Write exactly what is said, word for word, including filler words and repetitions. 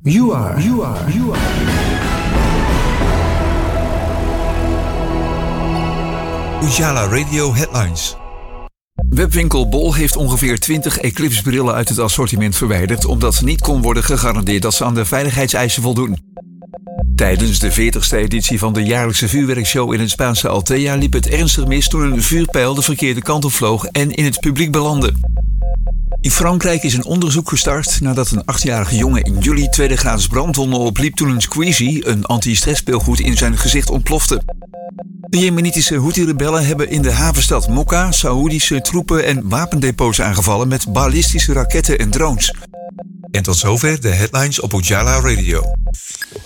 You are, you are, you are. Ujala Radio Headlines. Webwinkel Bol heeft ongeveer twintig Eclipse brillen uit het assortiment verwijderd omdat niet kon worden gegarandeerd dat ze aan de veiligheidseisen voldoen. Tijdens de veertigste editie van de jaarlijkse vuurwerkshow in het Spaanse Altea liep het ernstig mis toen een vuurpijl de verkeerde kant op vloog en in het publiek belandde. In Frankrijk is een onderzoek gestart nadat een achtjarige jongen in juli tweede graads brandwonden opliep toen een squeezie, een anti-stressspeelgoed, in zijn gezicht ontplofte. De jemenitische Houthi-rebellen hebben in de havenstad Mokka Saoedische troepen en wapendepots aangevallen met ballistische raketten en drones. En tot zover de headlines op Ujala Radio.